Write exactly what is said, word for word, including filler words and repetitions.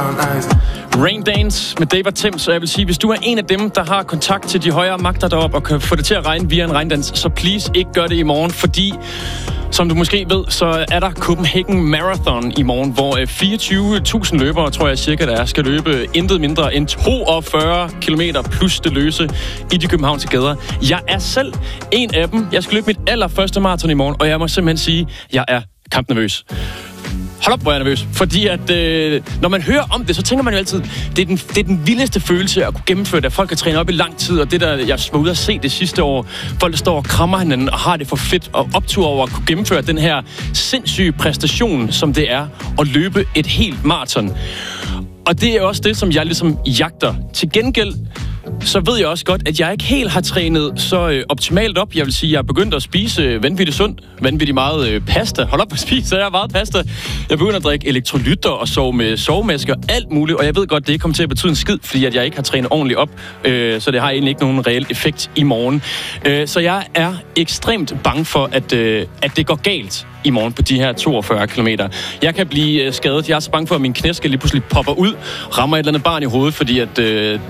Rain Dance med Dave og Tim, så jeg vil sige, hvis du er en af dem, der har kontakt til de højere magter deroppe og kan få det til at regne via en regndans, så please ikke gør det i morgen, fordi som du måske ved, så er der Copenhagen Marathon i morgen, hvor fireogtyve tusind løbere, tror jeg cirka, der er, skal løbe intet mindre end toogfyrre kilometer plus det løse i de københavnske gader. Jeg er selv en af dem. Jeg skal løbe mit allerførste maraton i morgen, og jeg må simpelthen sige, jeg er kampnervøs. Hold op, hvor jeg er nervøs. Fordi at, øh, når man hører om det, så tænker man jo altid, det er den, det er den vildeste følelse at kunne gennemføre det. At folk kan træne op i lang tid, og det der, jeg var ude at se det sidste år, folk der står og krammer hinanden og har det for fedt, og optur over at kunne gennemføre den her sindssyge præstation, som det er at løbe et helt maraton. Og det er også det, som jeg ligesom jagter. Til gengæld, så ved jeg også godt, at jeg ikke helt har trænet så øh, optimalt op. Jeg vil sige, at jeg er begyndt at spise øh, vanvittigt sundt, vanvittigt meget øh, pasta. Hold op at spise, jeg har meget pasta. Jeg begynder at drikke elektrolytter og sove med sovemasker, alt muligt. Og jeg ved godt, det kommer til at betyde en skid, fordi at jeg ikke har trænet ordentligt op. Øh, så det har egentlig ikke nogen reel effekt i morgen. Øh, så jeg er ekstremt bange for, at, øh, at det går galt i morgen på de her toogfyrre kilometer. Jeg kan blive øh, skadet. Jeg er så bange for, at min knæ skal lige pludselig popper ud, rammer et eller andet barn i hovedet, fordi at... Øh,